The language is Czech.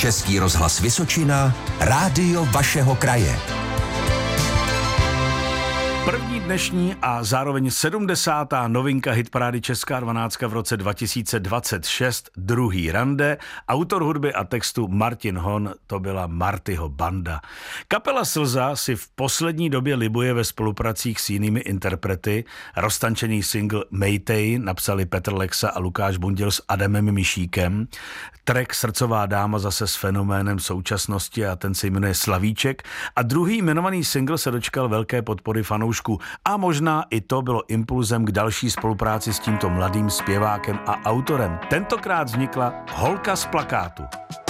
Český rozhlas Vysočina, rádio vašeho kraje. První dnešní a zároveň 70. novinka hitparády Česká 12 v roce 2026, Druhý rande, autor hudby a textu Martin Hon, to byla Martyho banda. Kapela Slza si v poslední době libuje ve spolupracích s jinými interprety. Roztančený single Maytej napsali Petr Lexa a Lukáš Bunděl s Adamem Mišíkem. Track Srdcová dáma zase s fenoménem současnosti a ten se jmenuje Slavíček. A druhý jmenovaný single se dočkal velké podpory fanoušků. A možná i to bylo impulzem k další spolupráci s tímto mladým zpěvákem a autorem. Tentokrát vznikla Holka z plakátu.